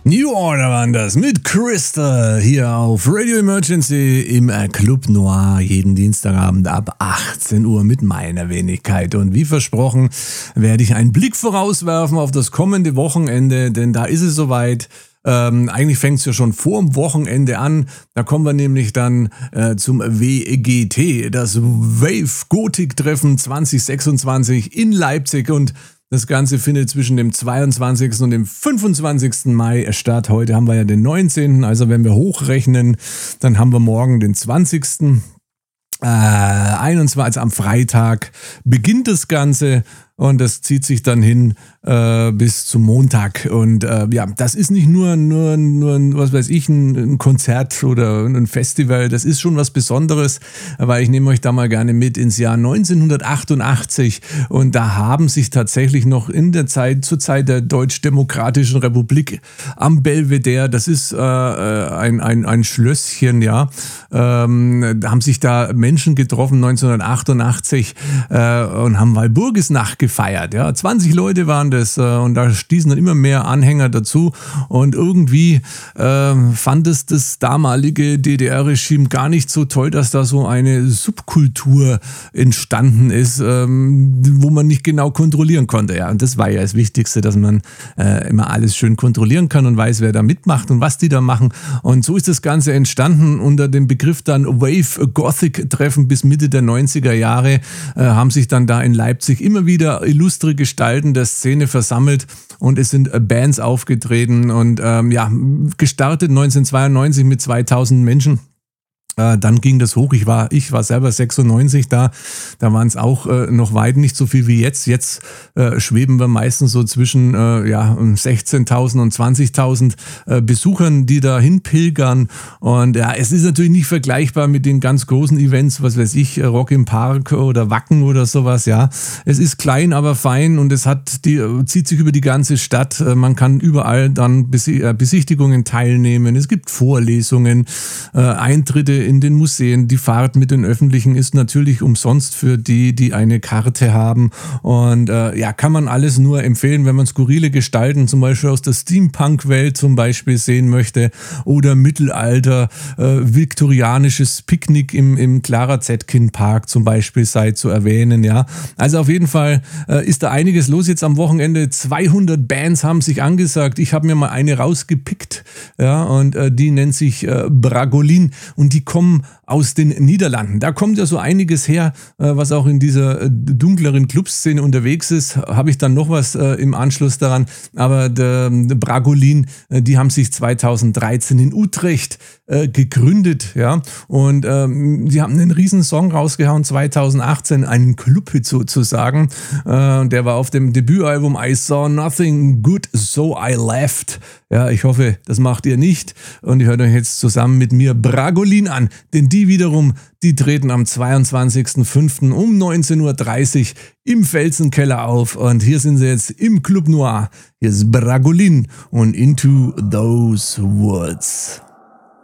New Order waren das mit Crystal hier auf Radio Emergency im Club Noir jeden Dienstagabend ab 18 Uhr mit meiner Wenigkeit. Und wie versprochen werde ich einen Blick vorauswerfen auf das kommende Wochenende, denn da ist es soweit. Eigentlich fängt es ja schon vor dem Wochenende an. Da kommen wir nämlich dann zum WGT, das Wave Gothic Treffen 2026 in Leipzig, und das Ganze findet zwischen dem 22. und dem 25. Mai statt. Heute haben wir ja den 19. Also wenn wir hochrechnen, dann haben wir morgen den 20. 21, also am Freitag beginnt das Ganze. Und das zieht sich dann hin bis zum Montag. Und ja, das ist nicht nur was weiß ich, ein Konzert oder ein Festival. Das ist schon was Besonderes, weil ich nehme euch da mal gerne mit ins Jahr 1988. Und da haben sich tatsächlich noch zur Zeit der Deutsch-Demokratischen Republik am Belvedere, das ist ein Schlösschen, ja, haben sich da Menschen getroffen 1988 und haben Walpurgisnacht gefeiert. Ja, 20 Leute waren das, und da stießen dann immer mehr Anhänger dazu, und irgendwie fand es das damalige DDR-Regime gar nicht so toll, dass da so eine Subkultur entstanden ist, wo man nicht genau kontrollieren konnte. Ja, und das war ja das Wichtigste, dass man immer alles schön kontrollieren kann und weiß, wer da mitmacht und was die da machen. Und so ist das Ganze entstanden unter dem Begriff dann Wave Gothic Treffen bis Mitte der 90er Jahre, haben sich dann da in Leipzig immer wieder illustre Gestalten der Szene versammelt, und es sind Bands aufgetreten, und gestartet 1992 mit 2000 Menschen. Dann ging das hoch. Ich war selber 96 da waren es auch noch weit nicht so viel wie jetzt. Jetzt schweben wir meistens so zwischen 16.000 und 20.000 Besuchern, die da hinpilgern. Und ja, es ist natürlich nicht vergleichbar mit den ganz großen Events, was weiß ich, Rock im Park oder Wacken oder sowas. Ja, es ist klein, aber fein, und es zieht sich über die ganze Stadt. Man kann überall dann Besichtigungen teilnehmen. Es gibt Vorlesungen, Eintritte in den Museen. Die Fahrt mit den Öffentlichen ist natürlich umsonst für die eine Karte haben. Und kann man alles nur empfehlen, wenn man skurrile Gestalten zum Beispiel aus der Steampunk-Welt zum Beispiel sehen möchte, oder Mittelalter, viktorianisches Picknick im Clara Zetkin Park zum Beispiel sei zu erwähnen. Ja, also auf jeden Fall ist da einiges los jetzt am Wochenende. 200 Bands haben sich angesagt. Ich habe mir mal eine rausgepickt, ja, und die nennt sich Bragolin, und die kommen aus den Niederlanden. Da kommt ja so einiges her, was auch in dieser dunkleren Clubszene unterwegs ist. Habe ich dann noch was im Anschluss daran. Aber der Bragolin, die haben sich 2013 in Utrecht gegründet, ja, und die haben einen riesen Song rausgehauen 2018, einen Clubhit sozusagen. Der war auf dem Debütalbum I Saw Nothing Good, So I Left. Ja, ich hoffe, das macht ihr nicht, und ihr hört euch jetzt zusammen mit mir Bragolin an, denn die wiederum, die treten am 22.05. um 19.30 Uhr im Felsenkeller auf, und hier sind sie jetzt im Club Noir. Hier ist Bragolin und Into Those Woods.